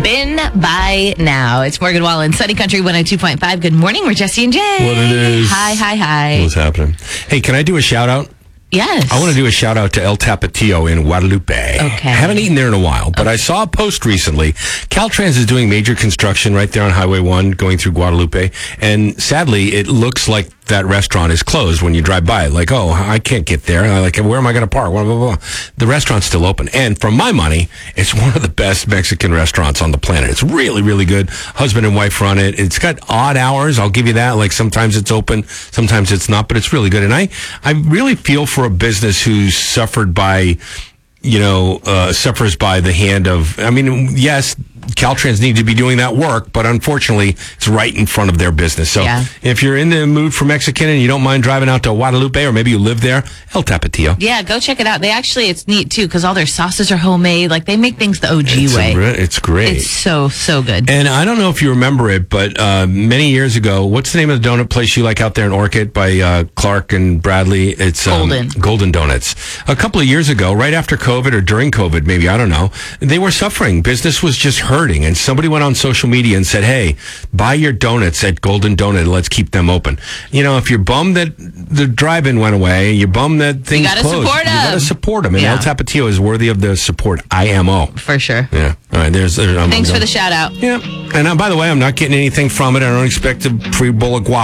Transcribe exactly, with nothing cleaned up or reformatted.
been by now. It's Morgan Wallen, Sunny Country one oh two point five. Good morning. We're Jesse and Jay. What it is. Hi, hi, hi. What's happening? Hey, can I do a shout out? Yes. I want to do a shout out to El Tapatio in Guadalupe. Okay. I haven't eaten there in a while, but okay. I saw a post recently. Caltrans is doing major construction right there on Highway one going through Guadalupe. And sadly, it looks like that restaurant is closed when you drive by. Like, oh, I can't get there. I'm like, where am I going to park? Blah, blah, blah. The restaurant's still open. And for my money, it's one of the best Mexican restaurants on the planet. It's really, really good. Husband and wife run it. It's got odd hours. I'll give you that. Like sometimes it's open, sometimes it's not, but it's really good. And I, I really feel for a business who's suffered by, you know, uh, suffers by the hand of, I mean, yes, Caltrans need to be doing that work, but unfortunately, it's right in front of their business. So yeah. if you're in the mood for Mexican and you don't mind driving out to Guadalupe, or maybe you live there, El Tapatio. Yeah, go check it out. They actually, it's neat too, because all their sauces are homemade. Like, they make things the O G it's way. A, it's great. It's so, so good. And I don't know if you remember it, but uh, many years ago, what's the name of the donut place you like out there in Orchid by uh, Clark and Bradley? It's um, Golden. Golden Donuts. A couple of years ago, right after COVID or during COVID, maybe, I don't know, they were suffering. Business was just hurting, and somebody went on social media and said, hey, buy your donuts at Golden Donut. Let's keep them open. You know, if you're bummed that the drive-in went away, you're bummed that things you gotta closed. Support you got to support them. And yeah. El Tapatio is worthy of the support. I M O. For sure. Yeah. All right. There's. there's Thanks I'm, for the shout out. Yeah. And uh, by the way, I'm not getting anything from it. I don't expect a free bowl of guac.